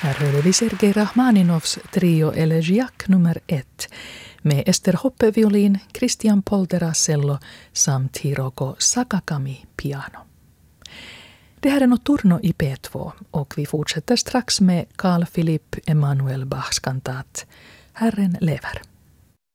Här hörde vi Sergej Rachmaninovs trio Elegiac nummer 1 med Ester Hoppe violin, Christian Poltera cello samt Hiroko Sakakami piano. Det här är Notturno i P2 och vi fortsätter strax med Carl Philipp Emanuel Bachs kantat Herren lever.